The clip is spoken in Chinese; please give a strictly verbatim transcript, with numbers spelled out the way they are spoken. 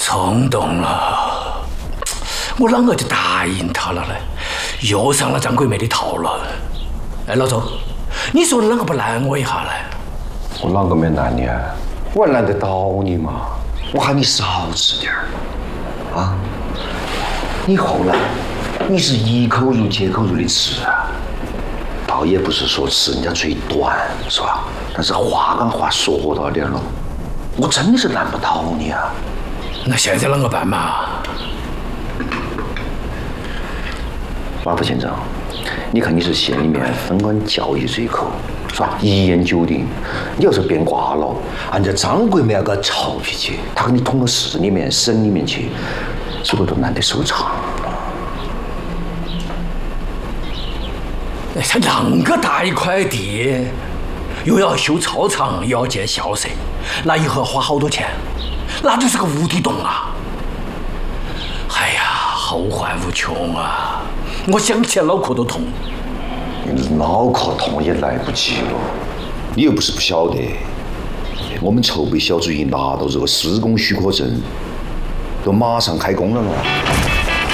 冲动了，我啷个就答应他了呢？又上了张桂梅的套了。哎，老周，你说你啷个不拦我一下呢？ 我啷个没拦你啊？我拦得到你吗？我喊你少吃点儿，啊！你后来你是一口肉接口肉的吃啊，倒也不是说吃人家最短，是吧？但是话跟话说到点了，我真的是拦不到你啊。 那现在啷个办嘛？ 马副县长，你看你是县里面分管教育这一口，是吧？一言九鼎。你要是变卦了，按照张桂梅那个臭脾气，她跟你捅到市里面、省里面去，这个都难得收场。 哎，他啷个大一块地，又要修操场，又要建校舍，那以后要花好多钱，那就是个无底洞啊！哎呀，后患无穷啊！我想起来脑壳都痛。 你脑壳痛也来不及了，你又不是不晓得，我们筹备小组一拿到这个施工许可证，都马上开工了咯。